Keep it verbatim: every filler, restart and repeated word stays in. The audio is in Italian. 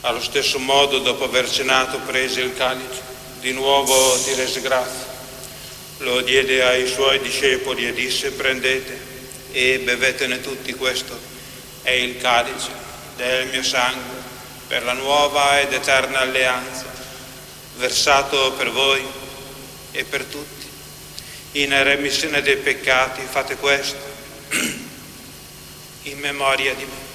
Allo stesso modo, dopo aver cenato, prese il calice, di nuovo ti rese grazie, lo diede ai suoi discepoli e disse: prendete e bevetene tutti, questo è il calice del mio sangue per la nuova ed eterna alleanza, versato per voi e per tutti. In remissione dei peccati fate questo in memoria di me.